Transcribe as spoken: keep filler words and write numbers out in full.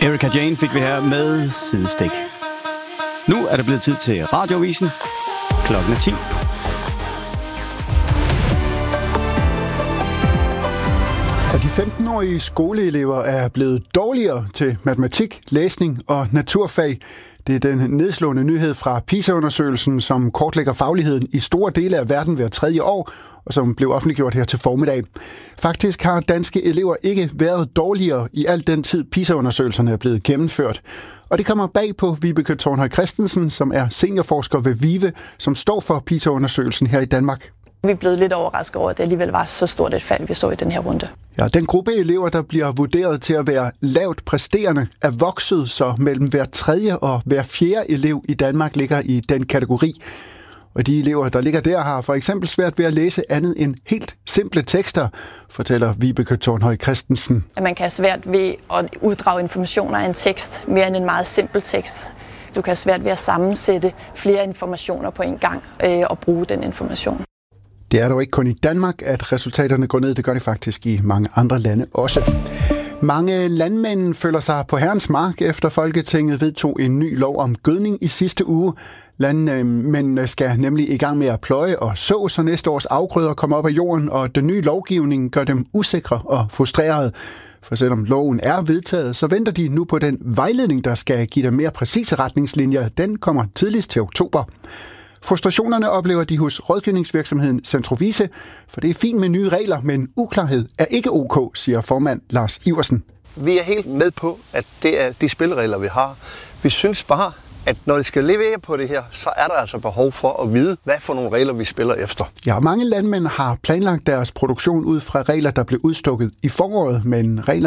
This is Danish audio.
Erika Jane fik vi her med Sidestik. Nu er det blevet tid til Radioavisen. Klokken er ti. Og de femten-årige skoleelever er blevet dårligere til matematik, læsning og naturfag. Det er den nedslående nyhed fra PISA-undersøgelsen, som kortlægger fagligheden i store dele af verden hver tredje år, og som blev offentliggjort her til formiddag. Faktisk har danske elever ikke været dårligere i al den tid PISA-undersøgelserne er blevet gennemført. Og det kommer bag på Vibeke Thornhøj Christensen, som er seniorforsker ved VIVE, som står for PISA-undersøgelsen her i Danmark. Vi er blevet lidt overrasket over, at det alligevel var så stort et fald, vi så i den her runde. Ja, den gruppe elever, der bliver vurderet til at være lavt præsterende, er vokset, så mellem hver tredje og hver fjerde elev i Danmark ligger i den kategori. Og de elever, der ligger der, har for eksempel svært ved at læse andet end helt simple tekster, fortæller Vibeke Thornhøj Christensen. At man kan have svært ved at uddrage informationer af en tekst, mere end en meget simpel tekst. Du kan have svært ved at sammensætte flere informationer på en gang øh, og bruge den information. Det er dog ikke kun i Danmark, at resultaterne går ned. Det gør det faktisk i mange andre lande også. Mange landmænd føler sig på herrens mark, efter Folketinget vedtog en ny lov om gødning i sidste uge. Landmændene skal nemlig i gang med at pløje og så, så næste års afgrøder kommer op af jorden, og den nye lovgivning gør dem usikre og frustrerede. For selvom loven er vedtaget, så venter de nu på den vejledning, der skal give dem mere præcise retningslinjer. Den kommer tidligst til oktober. Frustrationerne oplever de hos rådgivningsvirksomheden Centrovise, for det er fint med nye regler, men uklarhed er ikke ok, siger formand Lars Iversen. Vi er helt med på, at det er de spilleregler, vi har. Vi synes bare, at når det skal levere på det her, så er der altså behov for at vide, hvad for nogle regler vi spiller efter. Ja, mange landmænd har planlagt deres produktion ud fra regler, der blev udstukket i foråret, men regler